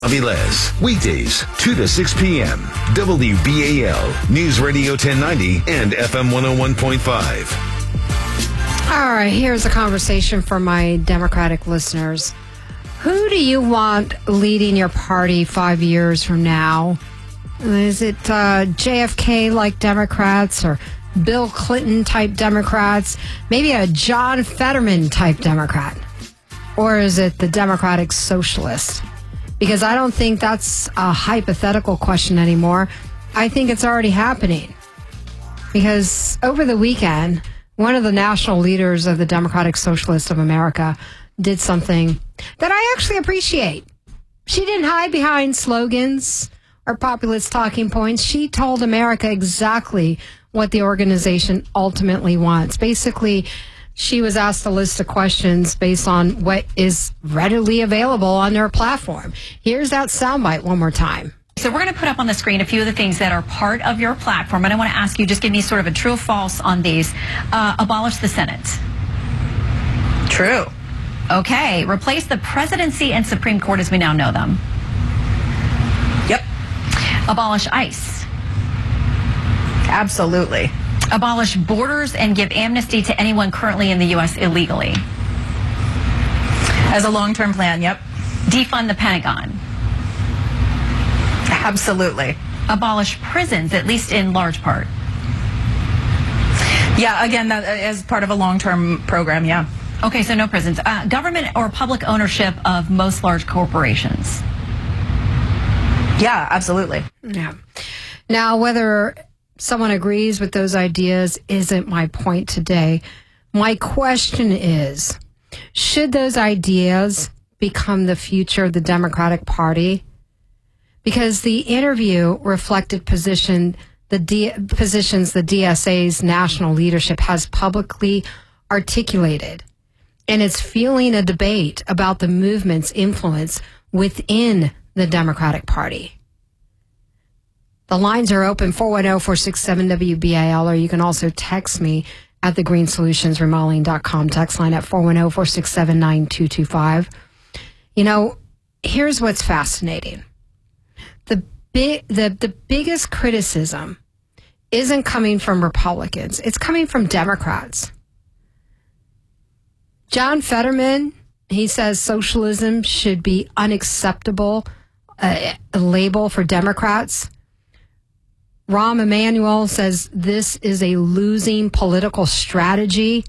Aviles, weekdays, 2 to 6 p.m. WBAL, News Radio 1090 and FM 101.5. All right, here's a conversation for my Democratic listeners. Who do you want leading your party 5 years from now? Is it JFK-like Democrats or Bill Clinton-type Democrats? Maybe a John Fetterman-type Democrat? Or is it the Democratic Socialist? Because I don't think that's a hypothetical question anymore. I think it's already happening. Because over the weekend, one of the national leaders of the Democratic Socialists of America did something that I actually appreciate. She didn't hide behind slogans or populist talking points. She told America exactly what the organization ultimately wants. Basically, she was asked a list of questions based on what is readily available on their platform. Here's that soundbite one more time. So we're going to put up on the screen a few of the things that are part of your platform. And I want to ask you, just give me sort of a true or false on these. Abolish the Senate. True. Okay. Replace the presidency and Supreme Court as we now know them. Yep. Abolish ICE. Absolutely. Abolish borders and give amnesty to anyone currently in the U.S. illegally. As a long-term plan, yep. Defund the Pentagon. Absolutely. Abolish prisons, at least in large part. Yeah, again, that as part of a long-term program, yeah. Okay, so no prisons. Government or public ownership of most large corporations. Yeah, absolutely. Yeah. Now, whether someone agrees with those ideas isn't my point today. My question is, should those ideas become the future of the Democratic Party? Because the interview reflected positions the DSA's national leadership has publicly articulated, and it's fueling a debate about the movement's influence within the Democratic Party. The lines are open, 410-467-WBAL, or you can also text me at thegreensolutions.remodeling.com. Text line at 410-467-9225. You know, here's what's fascinating. The biggest criticism isn't coming from Republicans. It's coming from Democrats. John Fetterman, he says socialism should be unacceptable, a label for Democrats. Rahm Emanuel says this is a losing political strategy.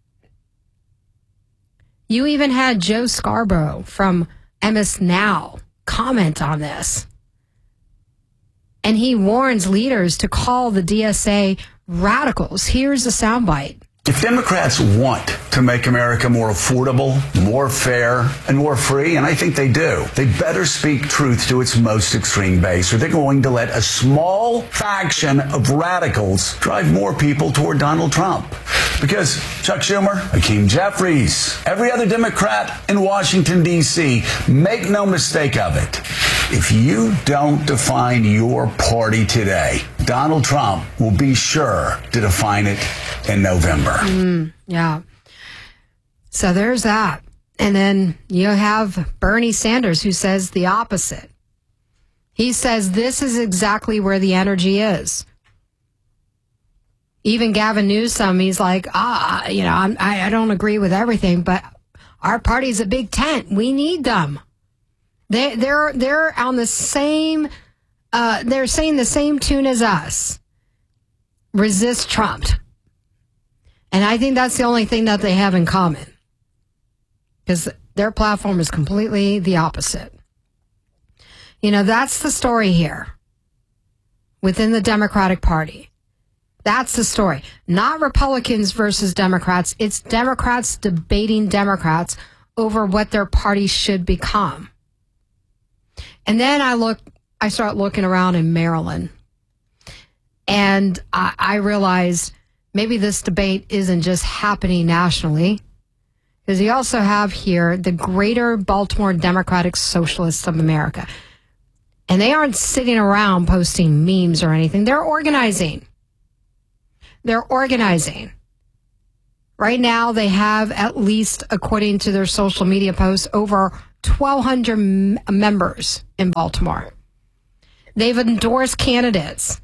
You even had Joe Scarborough from MS Now comment on this. And he warns leaders to call the DSA radicals. Here's a soundbite. If Democrats want to make America more affordable, more fair, and more free, and I think they do, they better speak truth to its most extreme base, or they're going to let a small faction of radicals drive more people toward Donald Trump. Because Chuck Schumer, Hakeem Jeffries, every other Democrat in Washington, D.C., make no mistake of it, if you don't define your party today, Donald Trump will be sure to define it in November. Yeah. So there's that. And then you have Bernie Sanders, who says the opposite. He says this is exactly where the energy is. Even Gavin Newsom, he's like, I don't agree with everything, but our party's a big tent. We need them. They're on the same. They're saying the same tune as us. Resist Trump. And I think that's the only thing that they have in common. Because their platform is completely the opposite. You know, that's the story here. Within the Democratic Party. That's the story. Not Republicans versus Democrats. It's Democrats debating Democrats over what their party should become. And then I start looking around in Maryland. And I realized maybe this debate isn't just happening nationally, because you also have here the Greater Baltimore Democratic Socialists of America. And they aren't sitting around posting memes or anything. They're organizing. They're organizing. Right now, they have, at least according to their social media posts, over 1,200 members in Baltimore. They've endorsed candidates.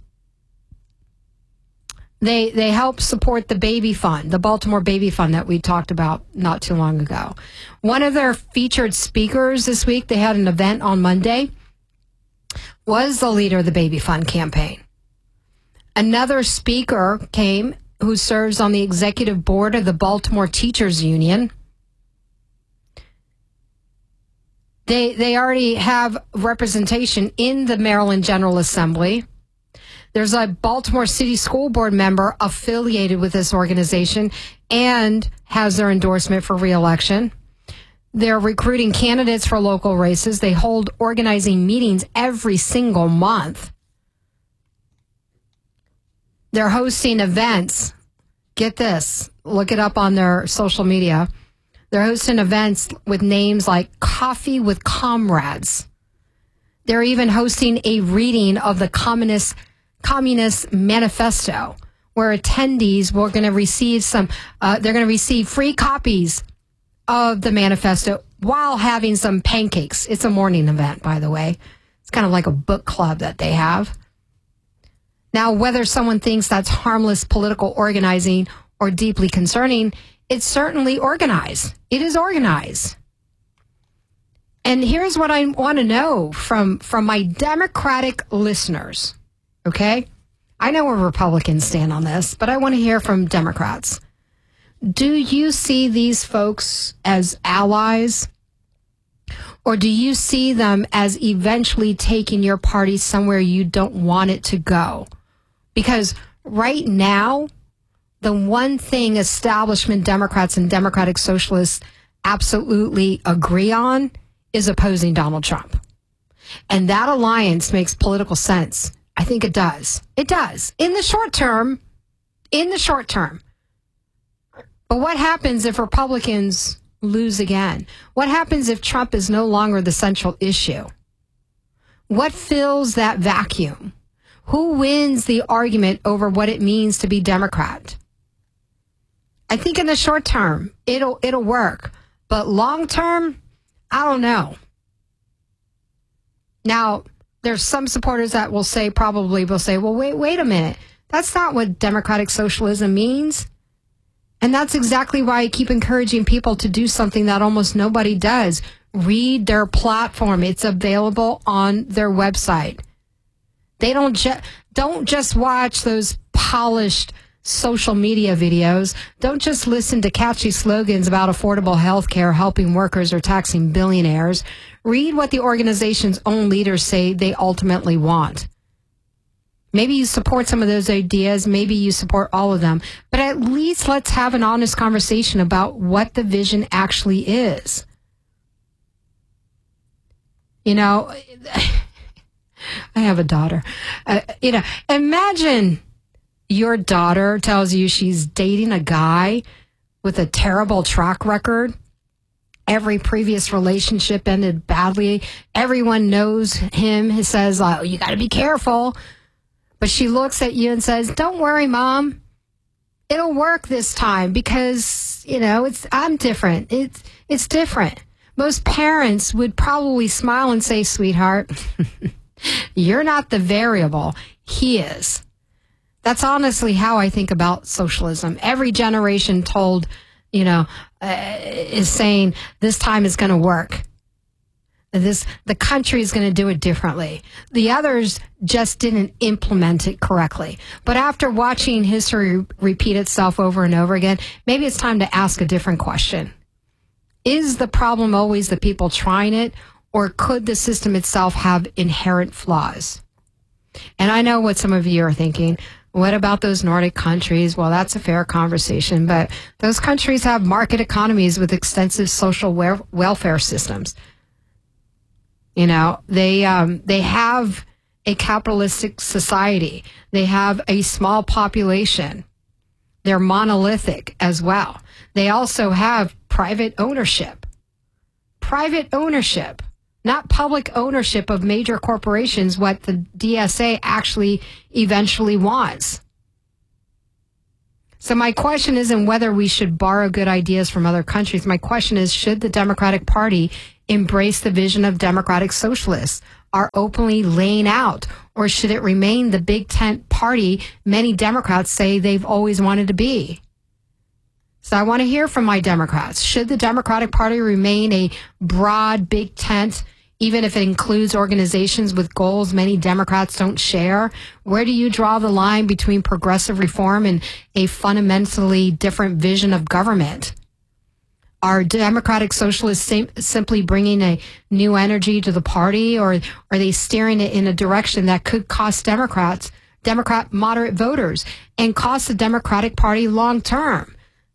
They help support the baby fund, the Baltimore Baby Fund that we talked about not too long ago. One of their featured speakers this week, they had an event on Monday, was the leader of the Baby Fund campaign. Another speaker came who serves on the executive board of the Baltimore Teachers Union. They already have representation in the Maryland General Assembly. There's a Baltimore City School Board member affiliated with this organization and has their endorsement for re-election. They're recruiting candidates for local races. They hold organizing meetings every single month. They're hosting events. Get this. Look it up on their social media. They're hosting events with names like Coffee with Comrades. They're even hosting a reading of the Communist Manifesto, where attendees were going to receive they're going to receive free copies of the manifesto while having some pancakes. It's a morning event, by the way. It's kind of like a book club that they have. Now, whether someone thinks that's harmless political organizing or deeply concerning, it's certainly organized. It is organized. And here's what I want to know from my Democratic listeners. Okay? I know where Republicans stand on this, but I want to hear from Democrats. Do you see these folks as allies? Or do you see them as eventually taking your party somewhere you don't want it to go? Because right now, the one thing establishment Democrats and Democratic Socialists absolutely agree on is opposing Donald Trump. And that alliance makes political sense. I think it does. It does. In the short term. But what happens if Republicans lose again? What happens if Trump is no longer the central issue? What fills that vacuum? Who wins the argument over what it means to be Democrat? I think in the short term, it'll work. But long term, I don't know. Now, there's some supporters that will say, well, wait a minute. That's not what democratic socialism means. And that's exactly why I keep encouraging people to do something that almost nobody does. Read their platform. It's available on their website. They don't just watch those polished social media videos. Don't just listen to catchy slogans about affordable health care, helping workers, or taxing billionaires. Read what the organization's own leaders say they ultimately want. Maybe you support some of those ideas. Maybe you support all of them. But at least let's have an honest conversation about what the vision actually is. You know, I have a daughter. Imagine your daughter tells you she's dating a guy with a terrible track record. Every previous relationship ended badly. Everyone knows him. He says, you got to be careful. But she looks at you and says, don't worry, Mom. It'll work this time because, I'm different. It's different. Most parents would probably smile and say, sweetheart, you're not the variable. He is. That's honestly how I think about socialism. Every generation told, is saying this time is going to work. The country is going to do it differently. The others just didn't implement it correctly. But after watching history repeat itself over and over again, maybe it's time to ask a different question. Is the problem always the people trying it, or could the system itself have inherent flaws? And I know what some of you are thinking. What about those Nordic countries? Well, that's a fair conversation, but those countries have market economies with extensive social welfare systems. They have a capitalistic society. They have a small population. They're monolithic as well. They also have private ownership. Private ownership, not public ownership of major corporations, what the DSA actually eventually wants. So my question isn't whether we should borrow good ideas from other countries. My question is, should the Democratic Party embrace the vision of democratic socialists are openly laying out? Or should it remain the big tent party many Democrats say they've always wanted to be? So I want to hear from my Democrats. Should the Democratic Party remain a broad big tent, even if it includes organizations with goals many Democrats don't share? Where do you draw the line between progressive reform and a fundamentally different vision of government? Are Democratic Socialists simply bringing a new energy to the party, or are they steering it in a direction that could cost Democrat moderate voters and cost the Democratic Party long term?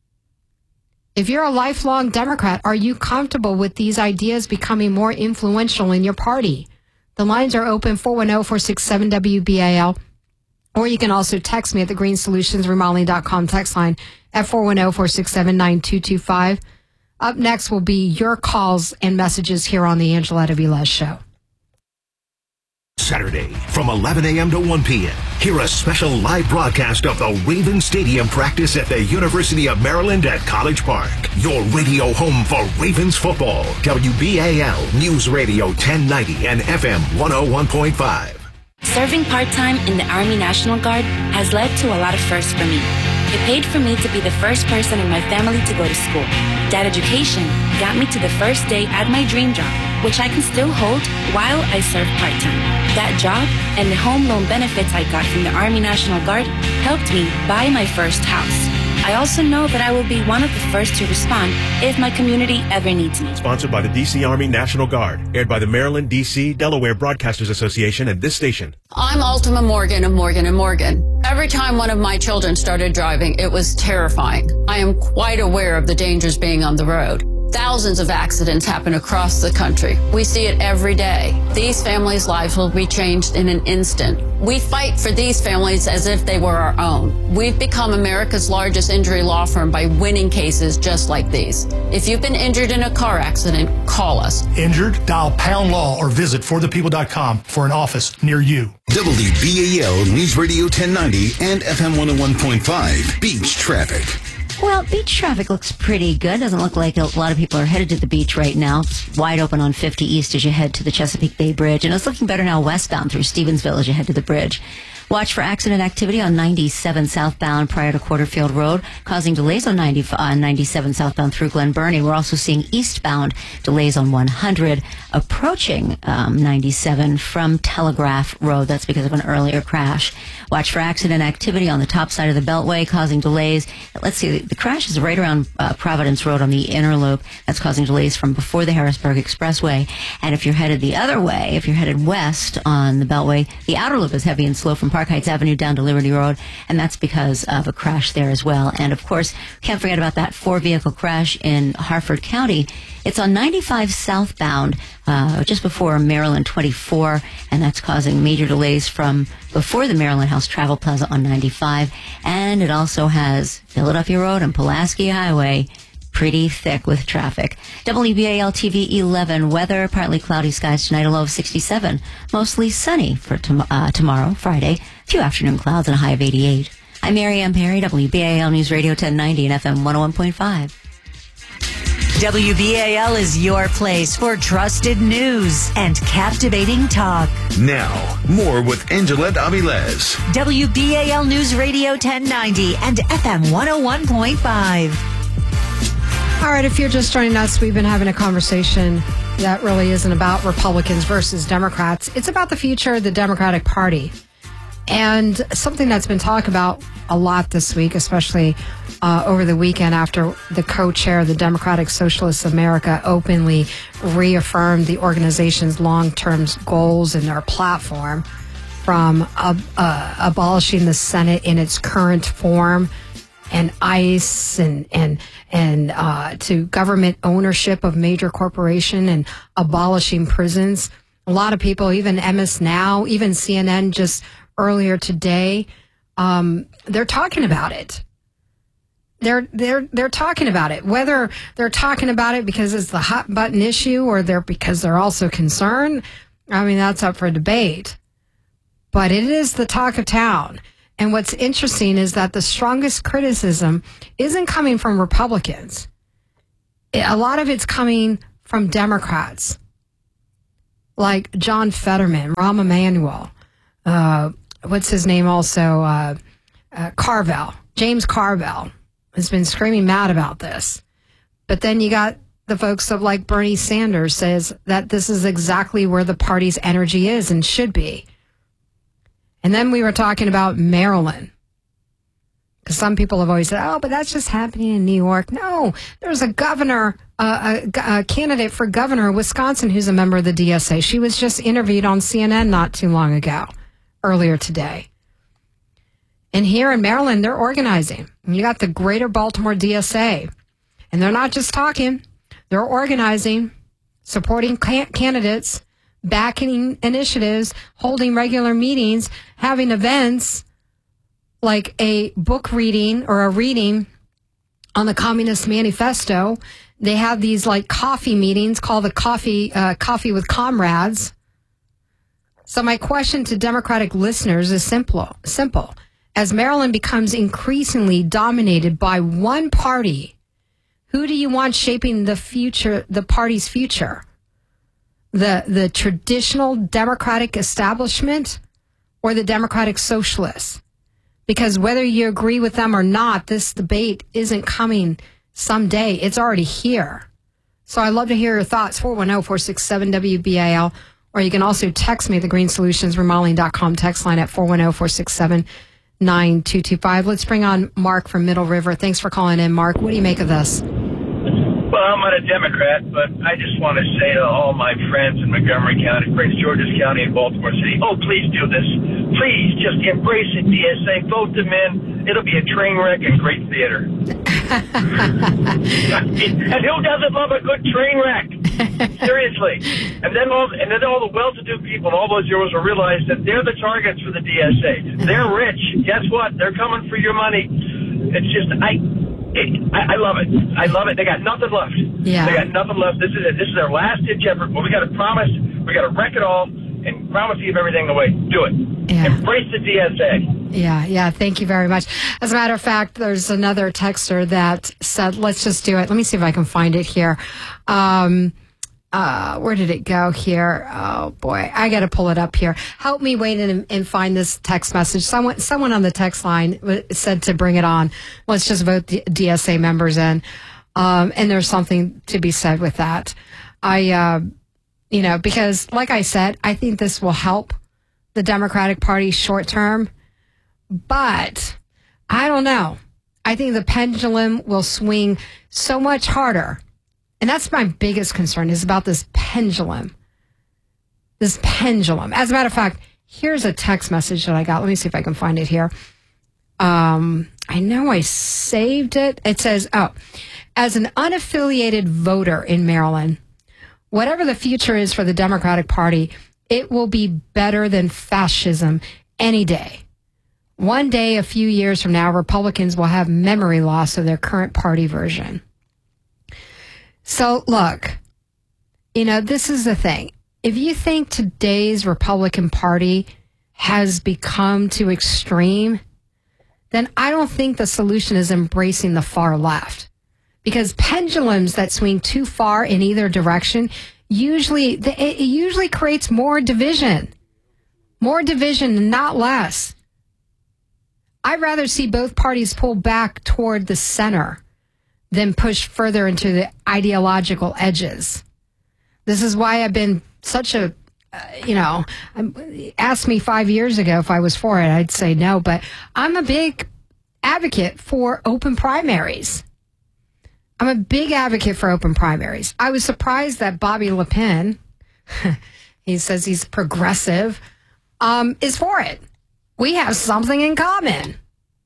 If you're a lifelong Democrat, are you comfortable with these ideas becoming more influential in your party? The lines are open, 410-467-WBAL, or you can also text me at the greensolutionsremodeling.com text line at 410-467-9225. Up next will be your calls and messages here on the Angeletta Velez Show. Saturday from 11 a.m. to 1 p.m. Hear a special live broadcast of the Ravens Stadium practice at the University of Maryland at College Park. Your radio home for Ravens football. WBAL News Radio 1090 and FM 101.5. Serving part-time in the Army National Guard has led to a lot of firsts for me. It paid for me to be the first person in my family to go to school. That education got me to the first day at my dream job, which I can still hold while I serve part-time. That job and the home loan benefits I got from the Army National Guard helped me buy my first house. I also know that I will be one of the first to respond if my community ever needs me. Sponsored by the D.C. Army National Guard. Aired by the Maryland, D.C., Delaware Broadcasters Association and this station. I'm Ultima Morgan of Morgan & Morgan. Every time one of my children started driving, it was terrifying. I am quite aware of the dangers being on the road. Thousands of accidents happen across the country. We see it every day. These families' lives will be changed in an instant. We fight for these families as if they were our own. We've become America's largest injury law firm by winning cases just like these. If you've been injured in a car accident, call us. Injured? Dial Pound Law or visit forthepeople.com for an office near you. WBAL News Radio 1090 and FM 101.5. Beach traffic. Well, beach traffic looks pretty good. Doesn't look like a lot of people are headed to the beach right now. It's wide open on 50 East as you head to the Chesapeake Bay Bridge. And it's looking better now westbound through Stevensville as you head to the bridge. Watch for accident activity on 97 southbound prior to Quarterfield Road, causing delays on 97 southbound through Glen Burnie. We're also seeing eastbound delays on 100 approaching 97 from Telegraph Road. That's because of an earlier crash. Watch for accident activity on the top side of the Beltway, causing delays. Let's see, the crash is right around Providence Road on the inner loop. That's causing delays from before the Harrisburg Expressway. And if you're headed the other way, if you're headed west on the Beltway, the outer loop is heavy and slow from Park Heights Avenue down to Liberty Road, and that's because of a crash there as well. And of course, can't forget about that 4-vehicle crash in Harford County. It's on 95 southbound, just before Maryland 24, and that's causing major delays from before the Maryland House Travel Plaza on 95. And it also has Philadelphia Road and Pulaski Highway pretty thick with traffic. WBAL TV 11 weather, partly cloudy skies tonight, a low of 67. Mostly sunny for tomorrow, Friday. A few afternoon clouds and a high of 88. I'm Mary Ann Perry, WBAL News Radio 1090 and FM 101.5. WBAL is your place for trusted news and captivating talk. Now, more with Angeletta Velez. WBAL News Radio 1090 and FM 101.5. All right, if you're just joining us, we've been having a conversation that really isn't about Republicans versus Democrats. It's about the future of the Democratic Party. And something that's been talked about a lot this week, especially over the weekend after the co-chair of the Democratic Socialists of America openly reaffirmed the organization's long-term goals and their platform, from abolishing the Senate in its current form and ICE and to government ownership of major corporation and abolishing prisons. A lot of people, even MS Now, even CNN just earlier today, they're talking about it. They're talking about it. Whether they're talking about it because it's the hot button issue or because they're also concerned, I mean, that's up for debate. But it is the talk of town. And what's interesting is that the strongest criticism isn't coming from Republicans. A lot of it's coming from Democrats like John Fetterman, Rahm Emanuel, what's his name also, Carville, James Carville has been screaming mad about this. But then you got the folks of like Bernie Sanders says that this is exactly where the party's energy is and should be. And then we were talking about Maryland. Because some people have always said, oh, but that's just happening in New York. No, there's a governor, a candidate for governor of Wisconsin who's a member of the DSA. She was just interviewed on CNN not too long ago, earlier today. And here in Maryland, they're organizing. And you got the Greater Baltimore DSA. And they're not just talking. They're organizing, supporting candidates, backing initiatives, holding regular meetings, having events like a book reading or a reading on the Communist Manifesto. They have these like coffee meetings called the Coffee with Comrades. So my question to Democratic listeners is simple. As Maryland becomes increasingly dominated by one party, who do you want shaping the future, the party's future? The traditional Democratic establishment or the Democratic Socialists? Because whether you agree with them or not, this debate isn't coming someday. It's already here. So I'd love to hear your thoughts, 410-467-WBAL, or you can also text me, the GreenSolutionsRemodeling.com text line at 410-467-9225. Let's bring on Mark from Middle River. Thanks for calling in, Mark. What do you make of this? Well, I'm not a Democrat, but I just want to say to all my friends in Montgomery County, Prince George's County, and Baltimore City, oh, please do this. Please just embrace it, DSA. Vote them in. It'll be a train wreck and great theater. And who doesn't love a good train wreck? Seriously. And then all the well-to-do people, all those zeros will realize that they're the targets for the DSA. They're rich. Guess what? They're coming for your money. It's just, I love it. I love it. They got nothing left. Yeah. They got nothing left. This is it. This is their last-ditch effort. But we got to promise. We got to wreck it all and promise to give everything away. Do it. Yeah. Embrace the DSA. Yeah. Thank you very much. As a matter of fact, there's another texter that said, let's just do it. Let me see if I can find it here. Where did it go here? Oh boy, I got to pull it up here. Help me wait and find this text message. Someone on the text line said to bring it on. Let's just vote the DSA members in. And there's something to be said with that. Because like I said, I think this will help the Democratic Party short term, but I don't know. I think the pendulum will swing so much harder. And that's my biggest concern is about this pendulum. As a matter of fact, here's a text message that I got. Let me see if I can find it here. I know I saved it. It says, as an unaffiliated voter in Maryland, whatever the future is for the Democratic Party, it will be better than fascism any day. One day, a few years from now, Republicans will have memory loss of their current party version. So, look, this is the thing. If you think today's Republican Party has become too extreme, then I don't think the solution is embracing the far left. Because pendulums that swing too far in either direction, it usually creates more division. More division and not less. I'd rather see both parties pull back toward the center than push further into the ideological edges. This is why I've been such a, asked me 5 years ago if I was for it, I'd say no, but I'm a big advocate for open primaries. I was surprised that Bobby Le Pen, he says he's progressive, is for it. We have something in common.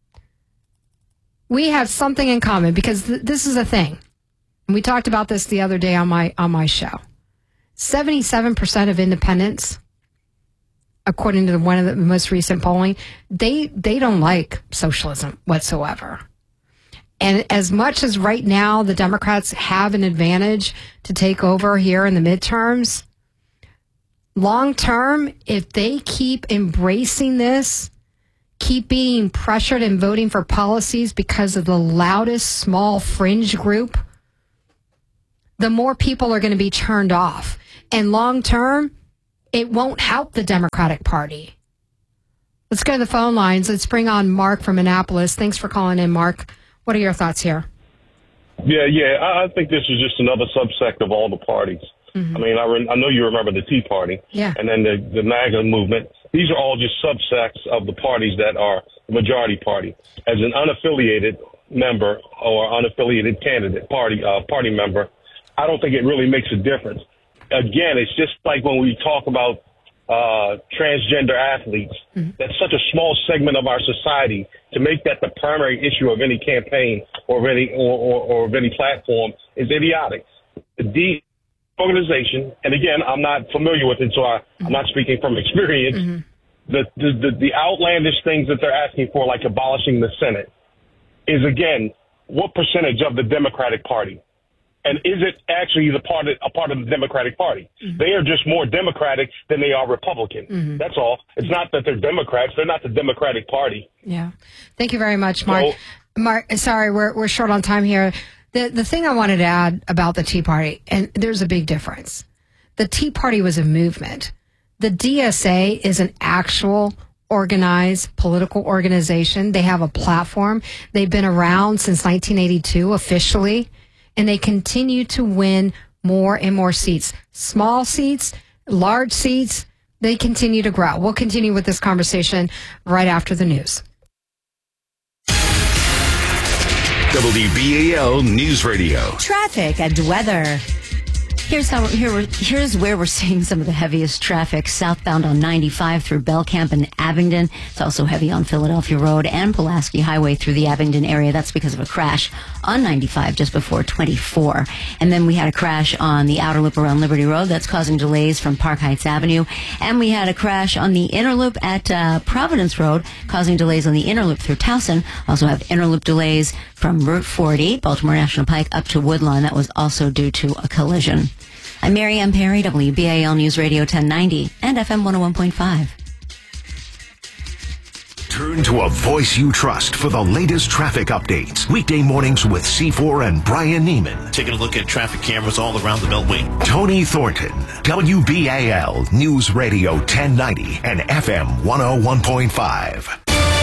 Because this is a thing. And we talked about this the other day on my show. 77% of independents, according to one of the most recent polling, they don't like socialism whatsoever. And as much as right now the Democrats have an advantage to take over here in the midterms, long term, if they keep embracing this, keep being pressured and voting for policies because of the loudest small fringe group, the more people are going to be turned off. And long term, it won't help the Democratic Party. Let's go to the phone lines. Let's bring on Mark from Annapolis. Thanks for calling in, Mark. What are your thoughts here? Yeah. I think this is just another subsect of all the parties. Mm-hmm. I mean, I know you remember the Tea Party, and then the MAGA movement. These are all just subsects of the parties that are the majority party. As an unaffiliated member or unaffiliated candidate, party member, I don't think it really makes a difference. Again, it's just like when we talk about transgender athletes. Mm-hmm. That's such a small segment of our society. To make that the primary issue of any campaign or of any platform is idiotic. The organization, and again, I'm not familiar with it, so I'm not speaking from experience. Mm-hmm. The outlandish things that they're asking for, like abolishing the Senate, is again, what percentage of the Democratic Party? And is it actually a part of the Democratic Party? Mm-hmm. They are just more Democratic than they are Republican. Mm-hmm. That's all. It's not that they're Democrats. They're not the Democratic Party. Yeah. Thank you very much, Mark. Mark, sorry, we're short on time here. The thing I wanted to add about the Tea Party, and there's a big difference. The Tea Party was a movement. The DSA is an actual organized political organization. They have a platform. They've been around since 1982 officially. And they continue to win more and more seats. Small seats, large seats, they continue to grow. We'll continue with this conversation right after the news. WBAL News Radio. Traffic and weather. Here's where we're seeing some of the heaviest traffic southbound on 95 through Belcamp and Abingdon. It's also heavy on Philadelphia Road and Pulaski Highway through the Abingdon area. That's because of a crash on 95 just before 24. And then we had a crash on the outer loop around Liberty Road. That's causing delays from Park Heights Avenue. And we had a crash on the inner loop at Providence Road, causing delays on the inner loop through Towson. Also have inner loop delays from Route 40, Baltimore National Pike, up to Woodlawn. That was also due to a collision. I'm Mary M. Perry, WBAL News Radio 1090 and FM 101.5. Turn to a voice you trust for the latest traffic updates. Weekday mornings with C4 and Brian Neiman. Taking a look at traffic cameras all around the Beltway. Tony Thornton, WBAL News Radio 1090 and FM 101.5.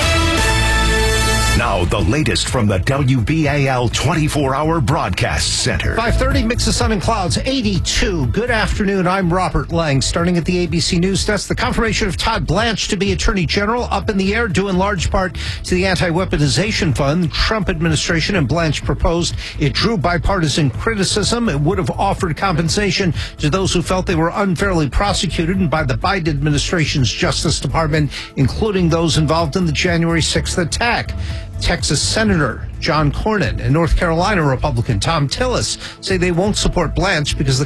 Now, the latest from the WBAL 24-hour broadcast center. 5:30, mix of sun and clouds, 82. Good afternoon. I'm Robert Lang. Starting at the ABC News Desk, the confirmation of Todd Blanche to be Attorney General up in the air, due in large part to the anti-weaponization fund the Trump administration and Blanche proposed. It drew bipartisan criticism. It would have offered compensation to those who felt they were unfairly prosecuted and by the Biden administration's Justice Department, including those involved in the January 6th attack. Texas Senator John Cornyn and North Carolina Republican Tom Tillis say they won't support Blanche because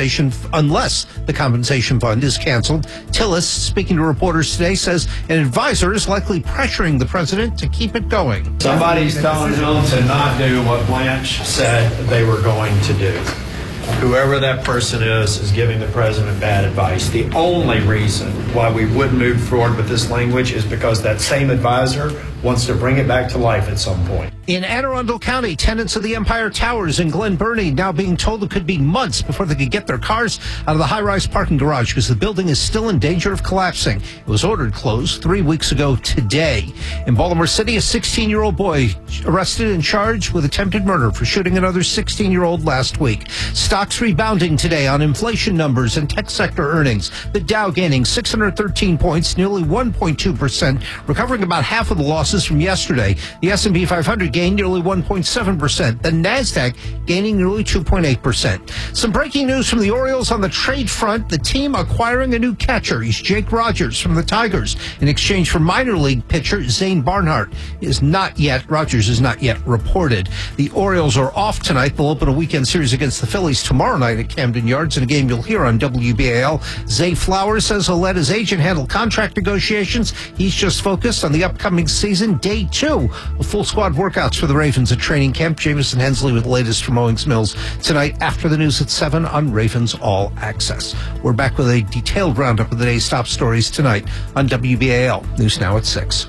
unless the compensation fund is canceled. Tillis, speaking to reporters today, says an advisor is likely pressuring the president to keep it going. Somebody's telling them to not do what Blanche said they were going to do. Whoever that person is giving the president bad advice. The only reason why we would move forward with this language is because that same advisor wants to bring it back to life at some point. In Anne Arundel County, tenants of the Empire Towers in Glen Burnie now being told it could be months before they could get their cars out of the high-rise parking garage because the building is still in danger of collapsing. It was ordered closed 3 weeks ago today. In Baltimore City, a 16-year-old boy arrested and charged with attempted murder for shooting another 16-year-old last week. Stocks rebounding today on inflation numbers and tech sector earnings. The Dow gaining 613 points, nearly 1.2%, recovering about half of the losses from yesterday. The S&P 500 gained nearly 1.7%. The NASDAQ gaining nearly 2.8%. Some breaking news from the Orioles on the trade front. The team acquiring a new catcher. He's Jake Rogers from the Tigers in exchange for minor league pitcher Zane Barnhart. Rogers is not yet reported. The Orioles are off tonight. They'll open a weekend series against the Phillies tomorrow night at Camden Yards in a game you'll hear on WBAL. Zay Flowers says he'll let his agent handle contract negotiations. He's just focused on the upcoming season. Day 2 of full squad workouts for the Ravens at training camp. Jamison Hensley with the latest from Owings Mills tonight after the news at 7 on Ravens All Access. We're back with a detailed roundup of the day's top stories tonight on WBAL. News now at 6.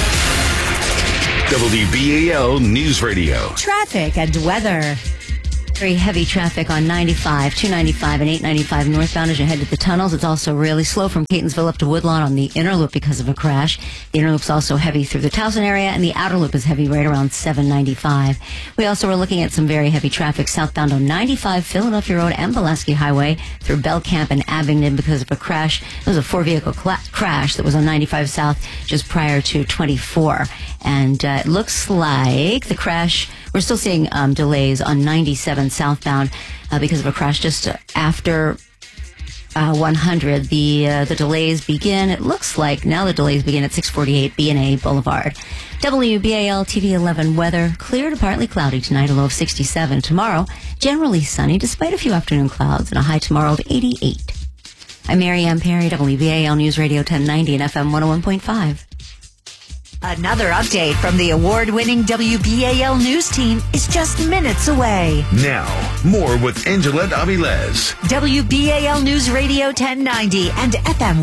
WBAL News Radio. Traffic and weather. Very heavy traffic on 95, 295, and 895 northbound as you head to the tunnels. It's also really slow from Catonsville up to Woodlawn on the inner loop because of a crash. The inner loop's also heavy through the Towson area, and the outer loop is heavy right around 795. We also were looking at some very heavy traffic southbound on 95, Philadelphia Road and Pulaski Highway through Belcamp and Abingdon because of a crash. It was a four-vehicle crash that was on 95 South just prior to 24. And it looks like the crash, we're still seeing delays on 97 southbound because of a crash just after 100. The delays begin, it looks like now the delays begin at 648 B&A Boulevard. WBAL TV 11 weather, clear to partly cloudy tonight, a low of 67. Tomorrow, generally sunny despite a few afternoon clouds and a high tomorrow of 88. I'm Mary Ann Perry, WBAL News Radio 1090 and FM 101.5. Another update from the award-winning WBAL News team is just minutes away. Now, more with Angela Avilés. WBAL News Radio 1090 and FM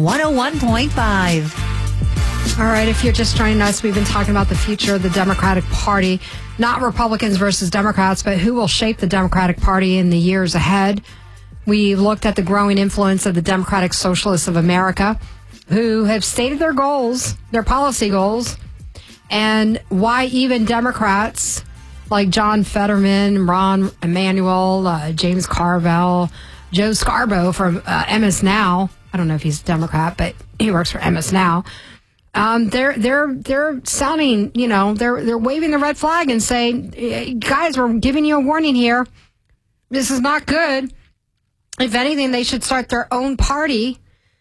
101.5. All right, if you're just joining us, we've been talking about the future of the Democratic Party, not Republicans versus Democrats, but who will shape the Democratic Party in the years ahead. We looked at the growing influence of the Democratic Socialists of America, who have stated their goals, their policy goals, and why even Democrats like John Fetterman, Ron Emanuel, James Carville, Joe Scarborough from MS Now. I don't know if he's a Democrat, but he works for MS Now. They're sounding, they're waving the red flag and saying, guys, we're giving you a warning here. This is not good. If anything, they should start their own party.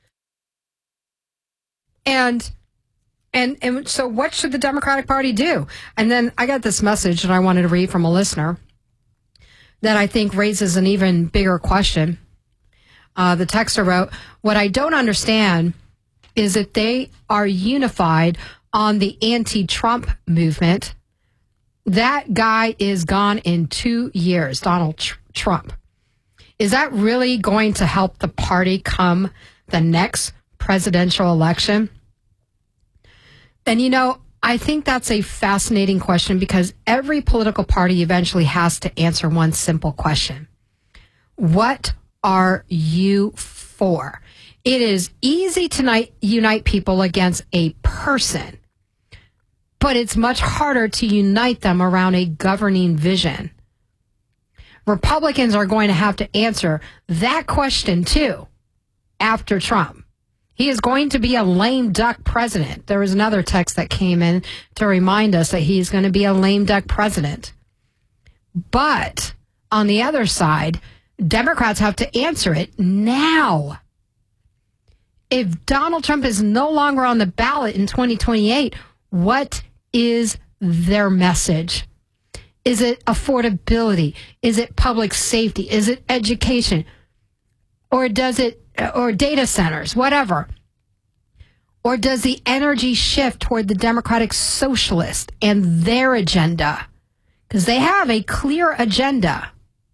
And so what should the Democratic Party do? And then I got this message that I wanted to read from a listener that I think raises an even bigger question. The texter wrote, what I don't understand is that they are unified on the anti-Trump movement. That guy is gone in 2 years, Donald Trump. Is that really going to help the party come the next presidential election? And, I think that's a fascinating question because every political party eventually has to answer one simple question. What are you for? It is easy to unite people against a person, but it's much harder to unite them around a governing vision. Republicans are going to have to answer that question, too, after Trump. He is going to be a lame duck president. There was another text that came in to remind us that he's going to be a lame duck president. But on the other side, Democrats have to answer it now. If Donald Trump is no longer on the ballot in 2028, what is their message? Is it affordability? Is it public safety? Is it education? Or data centers, whatever? Or does the energy shift toward the Democratic Socialist and their agenda? Because they have a clear agenda.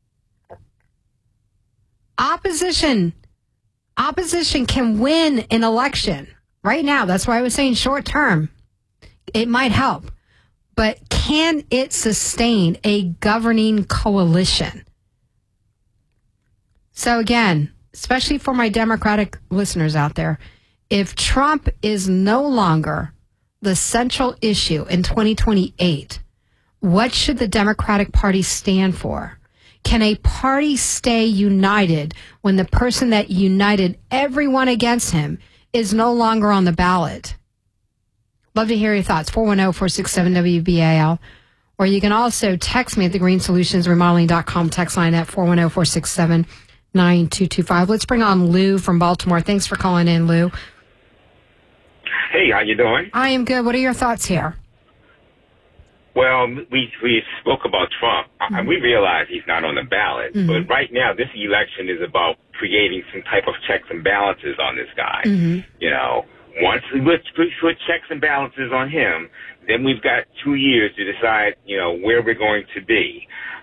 Opposition can win an election right now. That's why I was saying short term. It might help. But can it sustain a governing coalition? So again, especially for my Democratic listeners out there, if Trump is no longer the central issue in 2028, what should the Democratic Party stand for? Can a party stay united when the person that united everyone against him is no longer on the ballot? Love to hear your thoughts. 410-467-WBAL. Or you can also text me at thegreenssolutionsremodeling.com text line at 410-467-9225. Let's bring on Lou from Baltimore. Thanks for calling in, Lou. Hey, how you doing? I am good. What are your thoughts here? Well, we spoke about Trump. Mm-hmm. We realize he's not on the ballot, but right now this election is about creating some type of checks and balances on this guy. Once we put checks and balances on him, then we've got 2 years to decide, where we're going to be.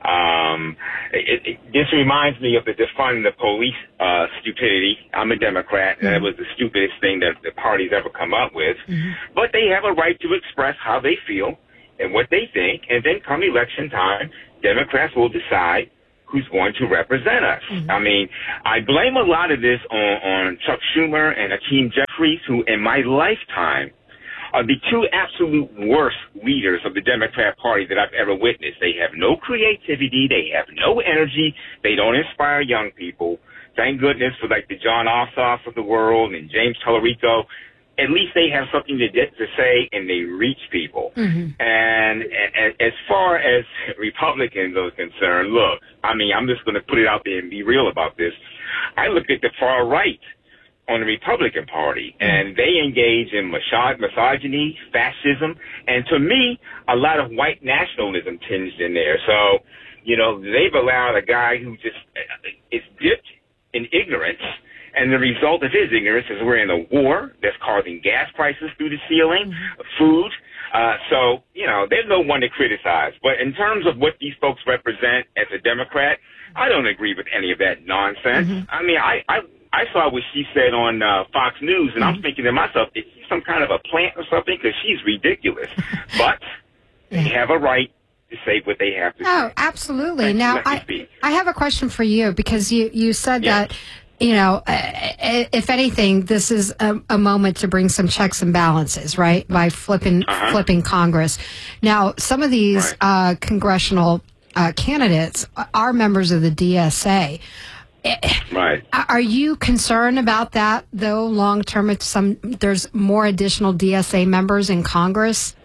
This reminds me of the defund the police stupidity. I'm a Democrat, and it was the stupidest thing that the party's ever come up with. But they have a right to express how they feel and what they think, and then come election time, Democrats will decide who's going to represent us. I mean, I blame a lot of this on Chuck Schumer and Hakeem Jeffries, who in my lifetime are the two absolute worst leaders of the Democrat Party that I've ever witnessed. They have no creativity. They have no energy. They don't inspire young people. Thank goodness for like the John Ossoff of the world and James Tallarico. At least they have something to say and they reach people. And as far as Republicans are concerned, look, I mean, I'm just going to put it out there and be real about this. I look at the far right on the Republican Party, and they engage in misogyny, fascism, and to me, a lot of white nationalism tinged in there. So, you know, they've allowed a guy who just is dipped in ignorance, and the result of his ignorance is we're in a war that's causing gas prices through the ceiling, food. So, you know, there's no one to criticize. But in terms of what these folks represent as a Democrat, I don't agree with any of that nonsense. I mean, I saw what she said on Fox News, and I'm thinking to myself, is she some kind of a plant or something? Because she's ridiculous. But they have a right to say what they have to say. Oh, absolutely. Now, I have a question for you, because you said that, you know, if anything, this is a moment to bring some checks and balances, right, by flipping Congress. Now, some of these congressional candidates are members of the DSA. Right. Are you concerned about that, though, long term? There's more additional DSA members in Congress?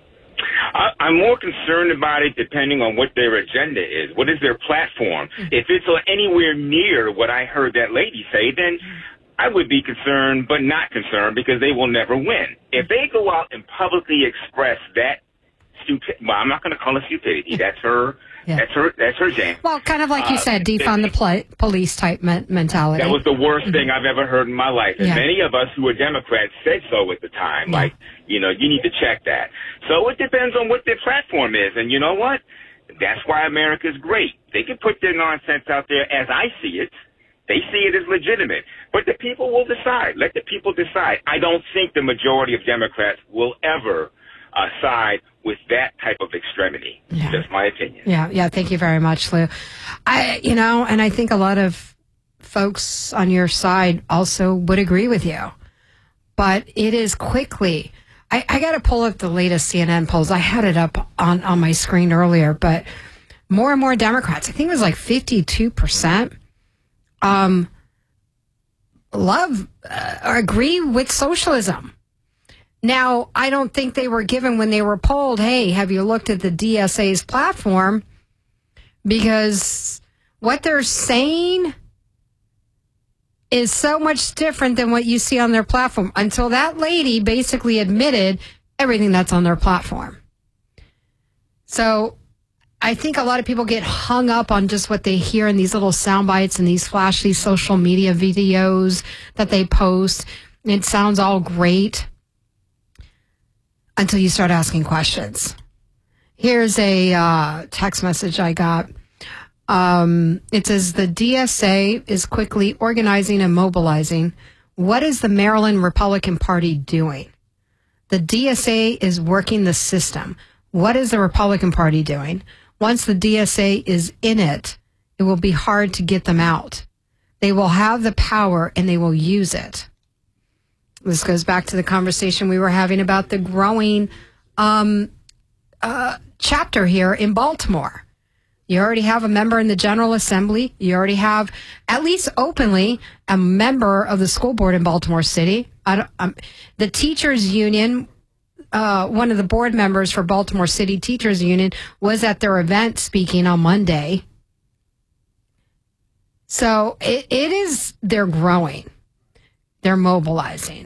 I'm more concerned about it depending on what their agenda is. What is their platform? If it's anywhere near what I heard that lady say, then I would be concerned, but not concerned, because they will never win. If they go out and publicly express that well, I'm not going to call it stupidity. That's her. That's her jam. Well, kind of like you said, defund the police type mentality. That was the worst thing I've ever heard in my life. And many of us who were Democrats said so at the time. Like, you know, you need to check that. So it depends on what their platform is. And you know what? That's why America's great. They can put their nonsense out there as I see it. They see it as legitimate. But the people will decide. Let the people decide. I don't think the majority of Democrats will ever side with that type of extremity. That's my opinion. Yeah. Thank you very much, Lou. And I think a lot of folks on your side also would agree with you. But it is quickly. I got to pull up the latest CNN polls. I had it up on my screen earlier, but more and more Democrats, I think it was like 52%, agree with socialism. Now, I don't think they were given when they were polled, hey, have you looked at the DSA's platform? Because what they're saying is so much different than what you see on their platform, until that lady basically admitted everything that's on their platform. So I think a lot of people get hung up on just what they hear in these little sound bites and these flashy social media videos that they post. It sounds all great until you start asking questions. Here's a text message I got. It says, the DSA is quickly organizing and mobilizing. What is the Maryland Republican Party doing? The DSA is working the system. What is the Republican Party doing? Once the DSA is in it, it will be hard to get them out. They will have the power and they will use it. This goes back to the conversation we were having about the growing chapter here in Baltimore. You already have a member in the General Assembly. You already have, at least openly, a member of the school board in Baltimore City. The teachers union, one of the board members for Baltimore City Teachers Union, was at their event speaking on Monday. So they're growing. They're mobilizing.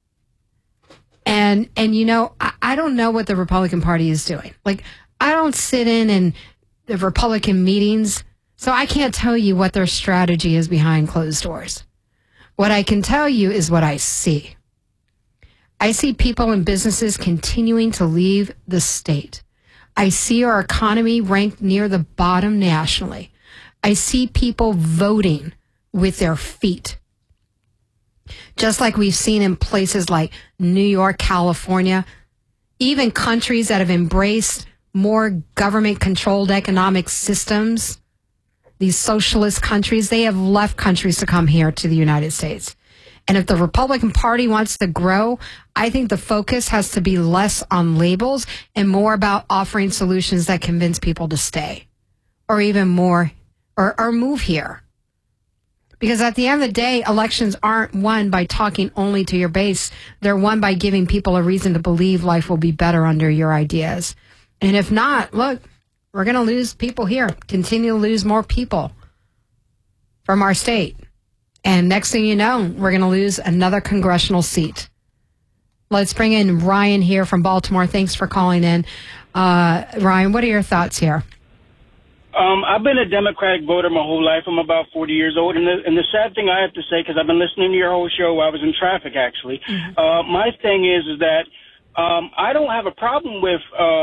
And you know, I don't know what the Republican Party is doing. Like, I don't sit in the Republican meetings, so I can't tell you what their strategy is behind closed doors. What I can tell you is what I see. I see people and businesses continuing to leave the state. I see our economy ranked near the bottom nationally. I see people voting with their feet. Just like we've seen in places like New York, California, even countries that have embraced more government-controlled economic systems these socialist countries, they have left countries to come here to the United States. And if the Republican Party wants to grow, I think the focus has to be less on labels and more about offering solutions that convince people to stay or even more or move here. Because at the end of the day, elections aren't won by talking only to your base. They're won by giving people a reason to believe life will be better under your ideas. And if not, look, we're going to lose people here, continue to lose more people from our state. And next thing you know, we're going to lose another congressional seat. Let's bring in Ryan here from Baltimore. Thanks for calling in. Ryan, what are your thoughts here? I've been a Democratic voter my whole life. I'm about 40 years old. And the sad thing I have to say, because I've been listening to your whole show while I was in traffic, actually, my thing is that I don't have a problem with,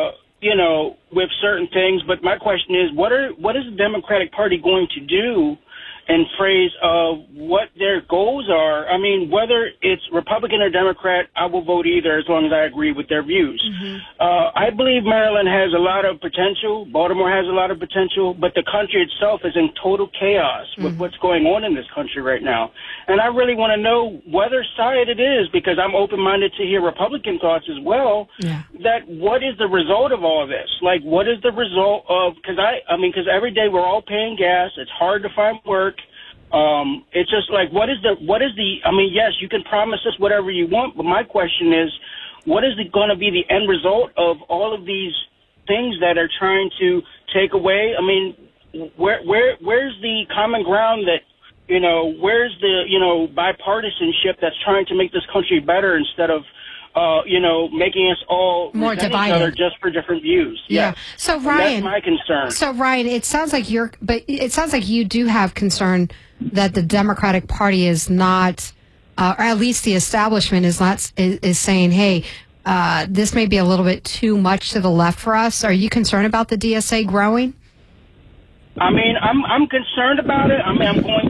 with certain things. But my question is, what is the Democratic Party going to do in phrase of what their goals are? I mean, whether it's Republican or Democrat, I will vote either as long as I agree with their views. I believe Maryland has a lot of potential. Baltimore has a lot of potential, but the country itself is in total chaos with what's going on in this country right now. And I really want to know whether side it is, because I'm open-minded to hear Republican thoughts as well, that what is the result of all this? Like, what is the result of, because every day we're all paying gas. It's hard to find work. It's just like, what is the, yes, you can promise us whatever you want, but my question is, what is going to be the end result of all of these things that are trying to take away? I mean, where's the common ground that, where's the, bipartisanship that's trying to make this country better instead of, making us all more divided each other just for different views. Yeah. So Ryan, that's my concern. So Ryan, it sounds like you do have concern that the Democratic Party is not, or at least the establishment is saying, hey, this may be a little bit too much to the left for us. Are you concerned about the DSA growing? I mean, I'm concerned about it. I mean, I'm going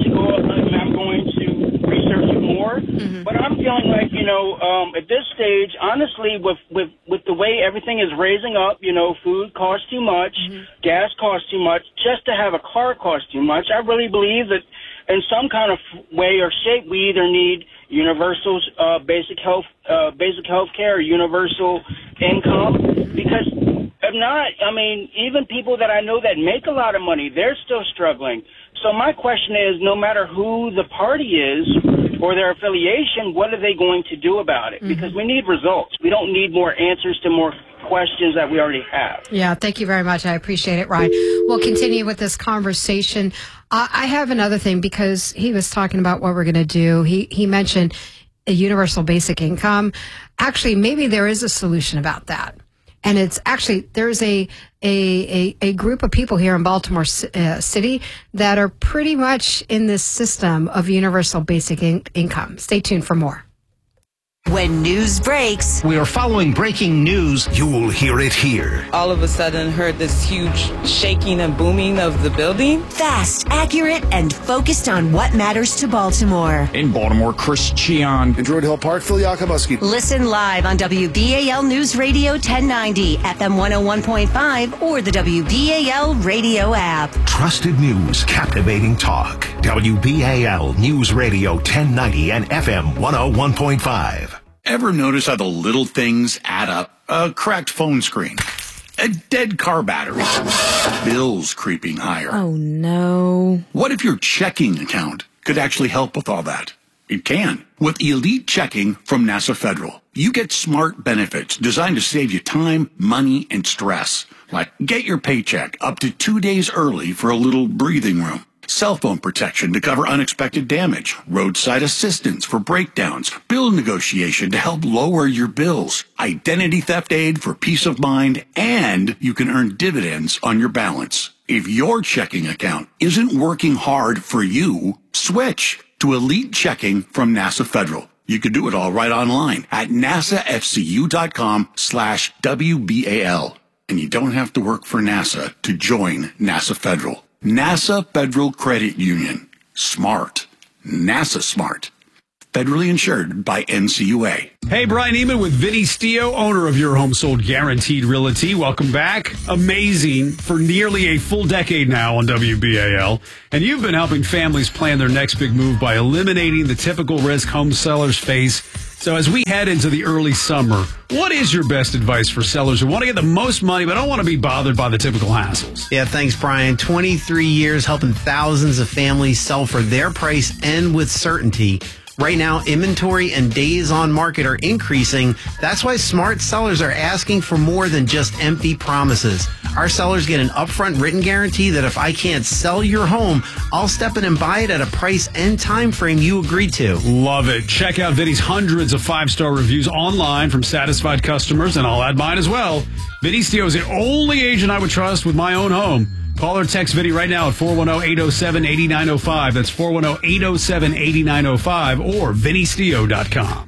to research it more, but I'm feeling like, at this stage, honestly, with the way everything is raising up, food costs too much, gas costs too much, just to have a car costs too much. I really believe that in some kind of way or shape, we either need universal basic health care, or universal income, because if not, I mean, even people that I know that make a lot of money, they're still struggling. So my question is, no matter who the party is or their affiliation, what are they going to do about it? Because we need results. We don't need more answers to more questions that we already have. Yeah, thank you very much. I appreciate it, Ryan. We'll continue with this conversation. I have another thing, because he was talking about what we're going to do. He mentioned a universal basic income. Actually, maybe there is a solution about that. And it's actually, there's a group of people here in Baltimore City that are pretty much in this system of universal basic income. Stay tuned for more. When news breaks, we are following breaking news. You'll hear it here. All of a sudden heard this huge shaking and booming of the building. Fast, accurate, and focused on what matters to Baltimore. In Baltimore, Chris Cheon. In Druid Hill Park, Phil Yakubuski. Listen live on WBAL News Radio 1090, FM 101.5, or the WBAL radio app. Trusted news, captivating talk. WBAL News Radio 1090 and FM 101.5. Ever notice how the little things add up? A cracked phone screen, a dead car battery, bills creeping higher. Oh, no. What if your checking account could actually help with all that? It can. With Elite Checking from NASA Federal, you get smart benefits designed to save you time, money, and stress. Like get your paycheck up to 2 days early for a little breathing room. Cell phone protection to cover unexpected damage, roadside assistance for breakdowns, bill negotiation to help lower your bills, identity theft aid for peace of mind, and you can earn dividends on your balance. If your checking account isn't working hard for you, switch to Elite Checking from NASA Federal. You can do it all right online at nasafcu.com/WBAL. And you don't have to work for NASA to join NASA Federal. NASA Federal Credit Union. Smart. NASA smart. Federally insured by NCUA. Hey, Brian Eman with Vinny Stio, owner of Your Home Sold Guaranteed Realty. Welcome back. Amazing for nearly a full decade now on WBAL. And you've been helping families plan their next big move by eliminating the typical risk home sellers face. So as we head into the early summer, what is your best advice for sellers who want to get the most money but don't want to be bothered by the typical hassles? Yeah, thanks, Brian. 23 years helping thousands of families sell for their price and with certainty. Right now, inventory and days on market are increasing. That's why smart sellers are asking for more than just empty promises. Our sellers get an upfront written guarantee that if I can't sell your home, I'll step in and buy it at a price and time frame you agreed to. Love it. Check out Vinny's hundreds of 5-star reviews online from satisfied customers, and I'll add mine as well. Vinny Stio is the only agent I would trust with my own home. Call or text Vinny right now at 410-807-8905. That's 410-807-8905 or VinnyStio.com.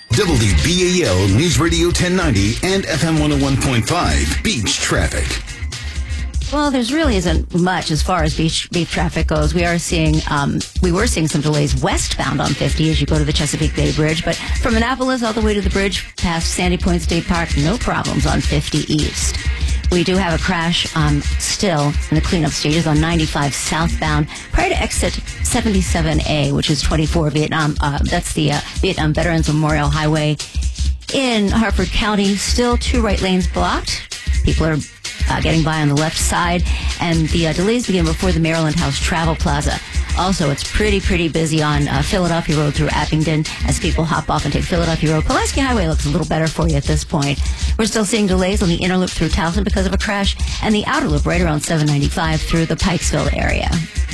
WBAL News Radio 1090 and FM 101.5 Beach Traffic. Well, there's really isn't much as far as beach traffic goes. We were seeing some delays westbound on 50 as you go to the Chesapeake Bay Bridge, but from Annapolis all the way to the bridge past Sandy Point State Park, no problems on 50 East. We do have a crash still in the cleanup stages on 95 southbound prior to exit 77A, which is 24 Vietnam. That's the Vietnam Veterans Memorial Highway in Harford County. Still 2 right lanes blocked. People are getting by on the left side, and the delays begin before the Maryland House Travel Plaza. Also, it's pretty busy on Philadelphia Road through Abingdon as people hop off and take Philadelphia Road. Pulaski Highway looks a little better for you at this point. We're still seeing delays on the inner loop through Towson because of a crash, and the outer loop right around 795 through the Pikesville area.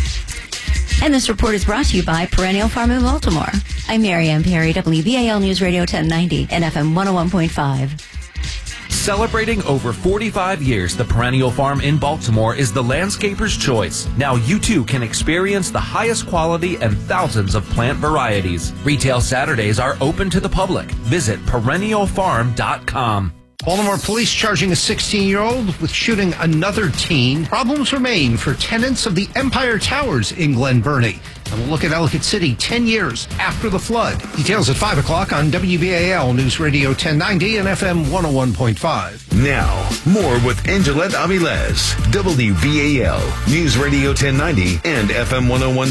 And this report is brought to you by Perennial Farm in Baltimore. I'm Mary Ann Perry, WBAL News Radio 1090 and FM 101.5. Celebrating over 45 years, the Perennial Farm in Baltimore is the landscaper's choice. Now you too can experience the highest quality and thousands of plant varieties. Retail Saturdays are open to the public. Visit perennialfarm.com. Baltimore police charging a 16-year-old with shooting another teen. Problems remain for tenants of the Empire Towers in Glen Burnie. And we'll look at Ellicott City 10 years after the flood. Details at 5 o'clock on WBAL News Radio 1090 and FM 101.5. Now, more with Angelette Avilés, WBAL News Radio 1090 and FM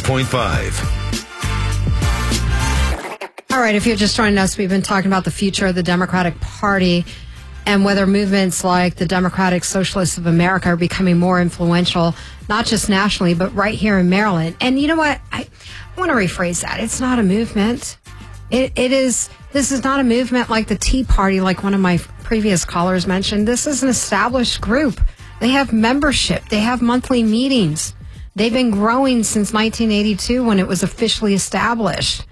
101.5. All right, if you're just joining us, we've been talking about the future of the Democratic Party and whether movements like the Democratic Socialists of America are becoming more influential, not just nationally, but right here in Maryland. And you know what? I want to rephrase that. It's not a movement. This is not a movement like the Tea Party, like one of my previous callers mentioned. This is an established group. They have membership. They have monthly meetings. They've been growing since 1982 when it was officially established.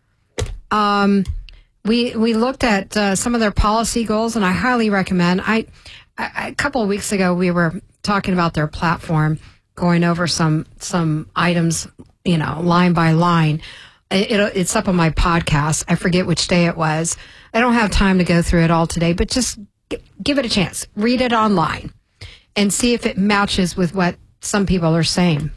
We looked at some of their policy goals, and I highly recommend. A couple of weeks ago, we were talking about their platform, going over some items, line by line. It's up on my podcast. I forget which day it was. I don't have time to go through it all today, but just give it a chance. Read it online and see if it matches with what some people are saying.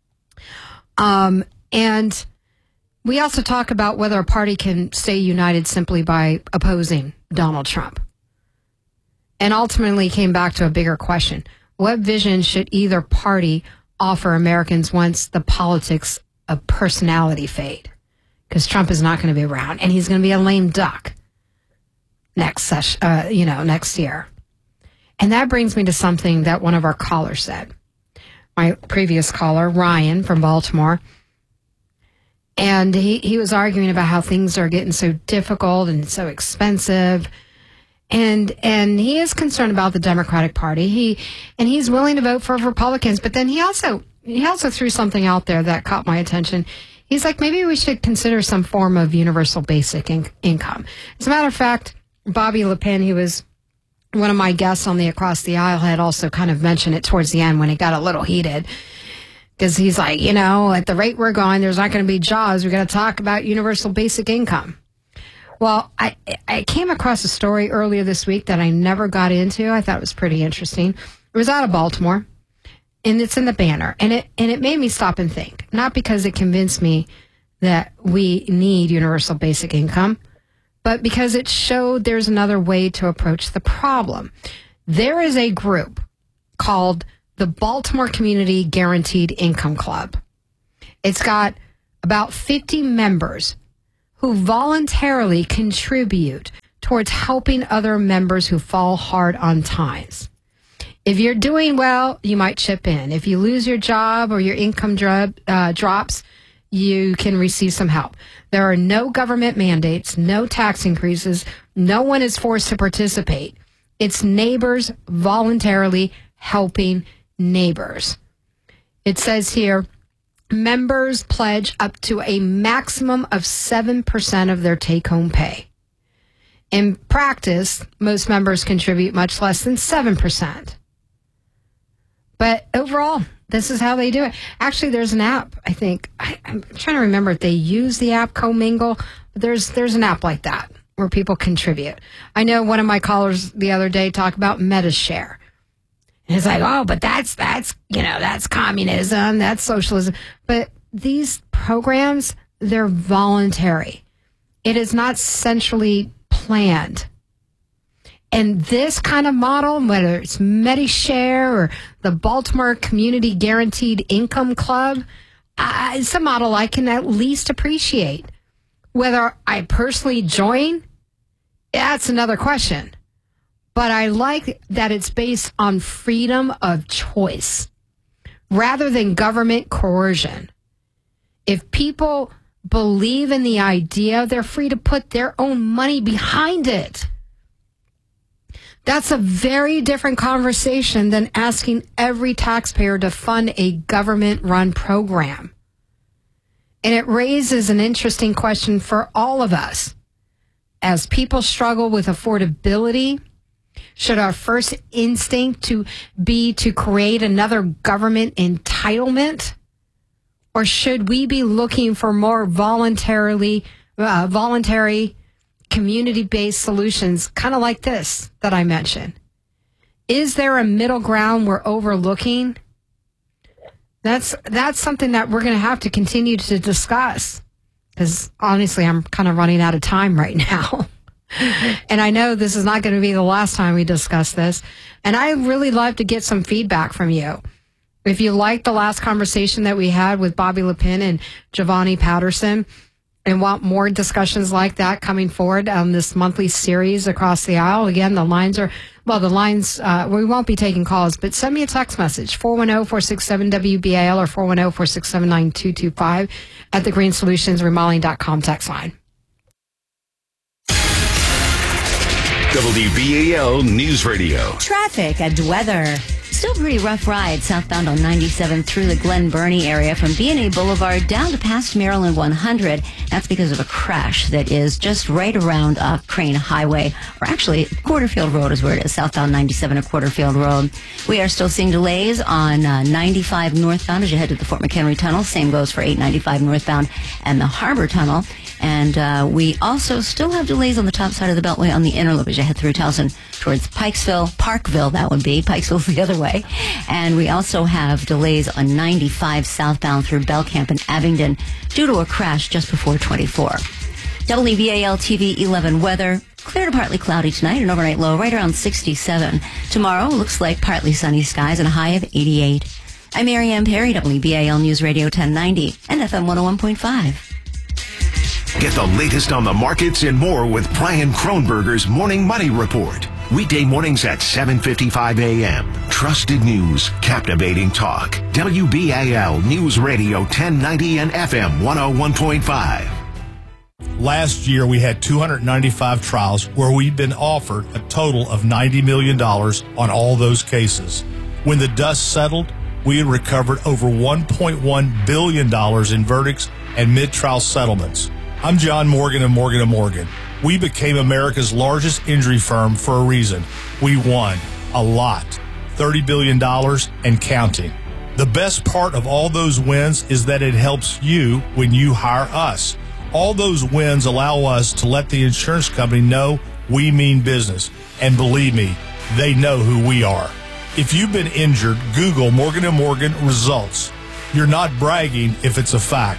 And we also talk about whether a party can stay united simply by opposing Donald Trump. And ultimately came back to a bigger question. What vision should either party offer Americans once the politics of personality fade? Because Trump is not going to be around, and he's going to be a lame duck next year. And that brings me to something that one of our callers said. My previous caller, Ryan from Baltimore. And he was arguing about how things are getting so difficult and so expensive. And he is concerned about the Democratic Party. He's willing to vote for Republicans. But then he also threw something out there that caught my attention. He's like, maybe we should consider some form of universal basic income. As a matter of fact, Bobby LePen, he was one of my guests on the Across the Aisle, had also kind of mentioned it towards the end when it got a little heated. Because he's like, at the rate we're going, there's not going to be jobs. We're going to talk about universal basic income. Well, I came across a story earlier this week that I never got into. I thought it was pretty interesting. It was out of Baltimore, and it's in the Banner. And it made me stop and think. Not because it convinced me that we need universal basic income, but because it showed there's another way to approach the problem. There is a group called the Baltimore Community Guaranteed Income Club. It's got about 50 members who voluntarily contribute towards helping other members who fall hard on times. If you're doing well, you might chip in. If you lose your job or your income drops, you can receive some help. There are no government mandates, no tax increases. No one is forced to participate. It's neighbors voluntarily helping neighbors. It says here, members pledge up to a maximum of 7% of their take-home pay. In practice, most members contribute much less than 7%. But overall, this is how they do it. Actually, there's an app, I think. I'm trying to remember if they use the app Commingle. But there's an app like that where people contribute. I know one of my callers the other day talked about MetaShare. And it's like, oh, but that's communism, that's socialism. But these programs, they're voluntary. It is not centrally planned. And this kind of model, whether it's MediShare or the Baltimore Community Guaranteed Income Club, it's a model I can at least appreciate. Whether I personally join, that's another question. But I like that it's based on freedom of choice rather than government coercion. If people believe in the idea, they're free to put their own money behind it. That's a very different conversation than asking every taxpayer to fund a government-run program. And it raises an interesting question for all of us. As people struggle with affordability, should our first instinct be to create another government entitlement? Or should we be looking for more voluntary community-based solutions, kind of like this that I mentioned? Is there a middle ground we're overlooking? That's something that we're going to have to continue to discuss, because honestly, I'm kind of running out of time right now. And I know this is not going to be the last time we discuss this. And I really love to get some feedback from you. If you liked the last conversation that we had with Bobby Lepin and Giovanni Patterson and want more discussions like that coming forward on this monthly series across the aisle, again, we won't be taking calls, but send me a text message, 410-467-WBAL or 410-467-9225 at the greensolutionsremodeling.com text line. WBAL News Radio. Traffic and weather. Still pretty rough ride southbound on 97 through the Glen Burnie area from B&A Boulevard down to past Maryland 100. That's because of a crash that is just right around Crane Highway, or actually Quarterfield Road is where it is, southbound 97 at Quarterfield Road. We are still seeing delays on 95 northbound as you head to the Fort McHenry Tunnel. Same goes for 895 northbound and the Harbor Tunnel. And we also still have delays on the top side of the Beltway on the inner loop as you head through Towson towards Parkville, that would be. Pikesville's the other way. And we also have delays on 95 southbound through Belcamp and Abingdon due to a crash just before 24. WBAL TV 11 weather. Clear to partly cloudy tonight, an overnight low right around 67. Tomorrow looks like partly sunny skies and a high of 88. I'm Marianne Perry, WBAL News Radio 1090 and FM 101.5. Get the latest on the markets and more with Brian Kronberger's Morning Money Report. Weekday mornings at 7:55 a.m. Trusted news, captivating talk. WBAL News Radio 1090 and FM 101.5. Last year, we had 295 trials where we'd been offered a total of $90 million on all those cases. When the dust settled, we had recovered over $1.1 billion in verdicts and mid-trial settlements. I'm John Morgan of Morgan & Morgan. We became America's largest injury firm for a reason. We won a lot, $30 billion and counting. The best part of all those wins is that it helps you when you hire us. All those wins allow us to let the insurance company know we mean business. And believe me, they know who we are. If you've been injured, Google Morgan & Morgan results. You're not bragging if it's a fact.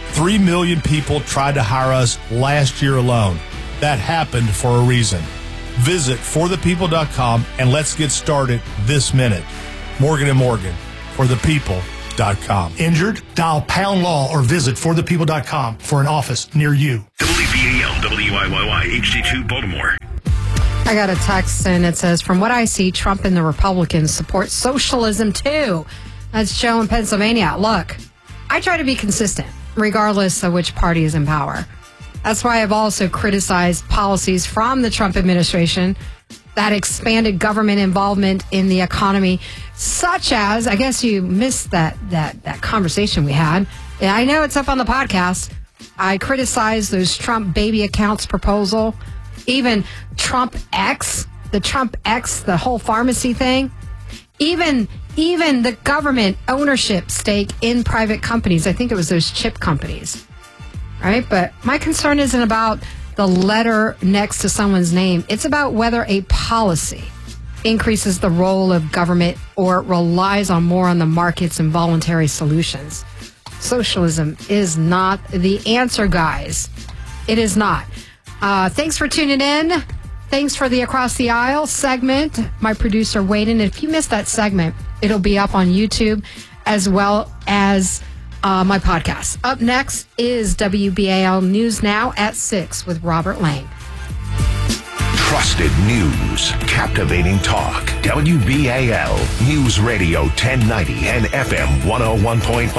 3 million people tried to hire us last year alone. That happened for a reason. Visit forthepeople.com and let's get started this minute. Morgan & Morgan, forthepeople.com. Injured? Dial pound law or visit forthepeople.com for an office near you. WBAL, WIYY, HD2 Baltimore. I got a text and it says, from what I see, Trump and the Republicans support socialism too. That's Joe in Pennsylvania. Look, I try to be consistent, regardless of which party is in power. That's why I've also criticized policies from the Trump administration that expanded government involvement in the economy, such as, I guess you missed that conversation we had. Yeah, I know it's up on the podcast. I criticized those Trump baby accounts proposal, even Trump X, the whole pharmacy thing, even the government ownership stake in private companies. I think it was those chip companies. Right? But my concern isn't about the letter next to someone's name. It's about whether a policy increases the role of government or relies more on the markets and voluntary solutions. Socialism is not the answer, guys. It is not. Thanks for tuning in. Thanks for the Across the Aisle segment. My producer, Waden. If you missed that segment, it'll be up on YouTube as well as my podcast. Up next is WBAL News Now at 6 with Robert Lang. Trusted news, captivating talk. WBAL News Radio 1090 and FM 101.5.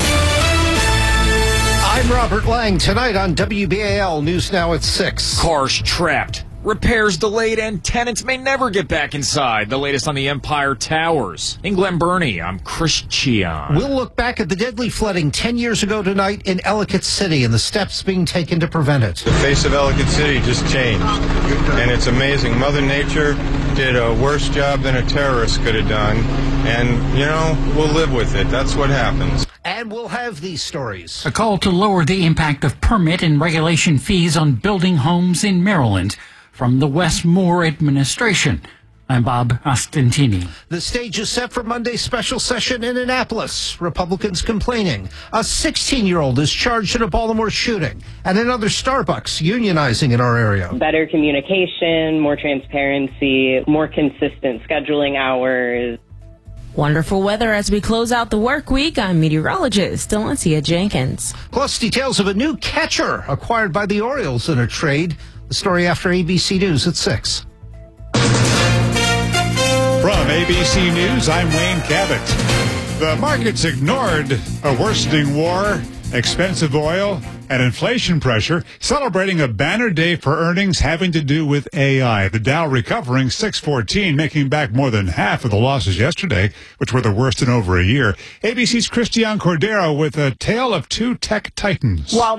I'm Robert Lang. Tonight on WBAL News Now at 6. Cars trapped. Repairs delayed and tenants may never get back inside. The latest on the Empire Towers. In Glen Burnie, I'm Chris Chion. We'll look back at the deadly flooding 10 years ago tonight in Ellicott City and the steps being taken to prevent it. The face of Ellicott City just changed, and it's amazing. Mother Nature did a worse job than a terrorist could have done, and, we'll live with it. That's what happens. And we'll have these stories. A call to lower the impact of permit and regulation fees on building homes in Maryland from the Wes Moore administration. I'm Bob Ostentini. The stage is set for Monday's special session in Annapolis. Republicans complaining. A 16-year-old is charged in a Baltimore shooting. And another Starbucks unionizing in our area. Better communication, more transparency, more consistent scheduling hours. Wonderful weather as we close out the work week. I'm meteorologist Delancia Jenkins. Plus details of a new catcher acquired by the Orioles in a trade. The story after ABC News at 6. From ABC News, I'm Wayne Cabot. The markets ignored a worsening war, expensive oil, and inflation pressure, celebrating a banner day for earnings having to do with AI. The Dow recovering 614, making back more than half of the losses yesterday, which were the worst in over a year. ABC's Christian Cordero with a tale of two tech titans. While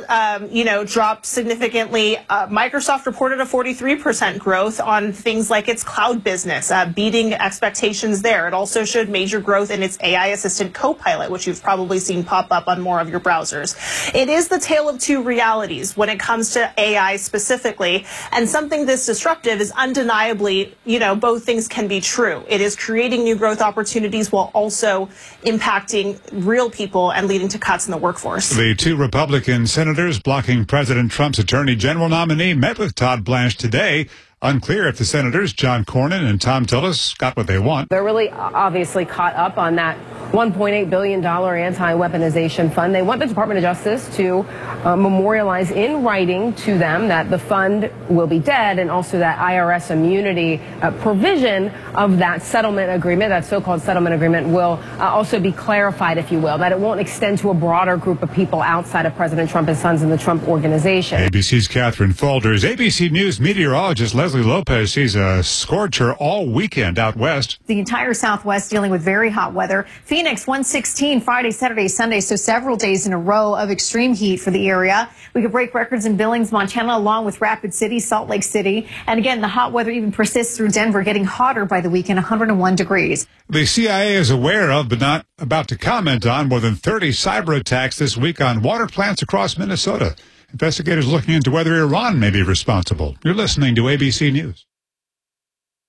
Meta, dropped significantly, Microsoft reported a 43% growth on things like its cloud business, beating expectations there. It also showed major growth in its AI assistant Copilot, which you've probably seen pop up on more of your browsers. It is the tale of two realities when it comes to AI specifically, and something this disruptive is undeniably, both things can be true. It is creating new growth opportunities while also impacting real people and leading to cuts in the workforce. The two Republican senators blocking President Trump's Attorney General nominee met with Todd Blanche today. Unclear if the senators, John Cornyn and Tom Tillis, got what they want. They're really obviously caught up on that $1.8 billion anti-weaponization fund. They want the Department of Justice to memorialize in writing to them that the fund will be dead, and also that IRS immunity provision of that settlement agreement, that so-called settlement agreement, will also be clarified, if you will, that it won't extend to a broader group of people outside of President Trump and sons in the Trump organization. ABC's Catherine Faulders. ABC News meteorologist Leslie Lopez sees a scorcher all weekend out west. The entire Southwest dealing with very hot weather. Phoenix 116 Friday, Saturday, Sunday, so several days in a row of extreme heat for the area. We could break records in Billings, Montana, along with Rapid City, Salt Lake City. And again, the hot weather even persists through Denver, getting hotter by the weekend, 101 degrees. The CIA is aware of, but not about to comment on, more than 30 cyber attacks this week on water plants across Minnesota. Investigators looking into whether Iran may be responsible. You're listening to ABC News.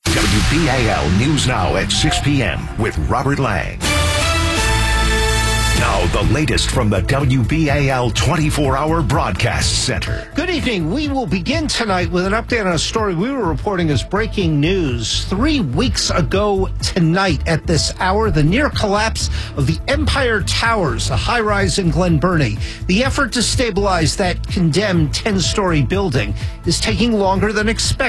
WBAL News Now at 6 p.m. with Robert Lang. Now, the latest from the WBAL 24-hour broadcast center. Good evening. We will begin tonight with an update on a story we were reporting as breaking news 3 weeks ago tonight at this hour, the near collapse of the Empire Towers, a high-rise in Glen Burnie. The effort to stabilize that condemned 10-story building is taking longer than expected.